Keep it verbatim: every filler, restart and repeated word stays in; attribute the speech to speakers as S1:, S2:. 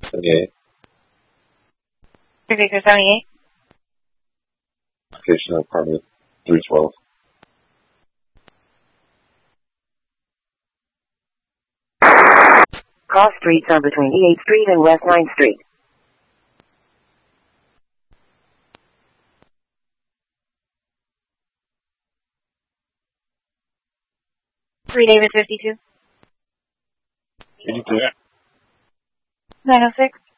S1: seventy-eight.
S2: three Victor seventy-eight.
S1: Location of apartment three twelve.
S3: Cross streets are between E eighth Street and West ninth Street.
S2: three David fifty-two.
S1: eighty-two.
S2: nine oh six.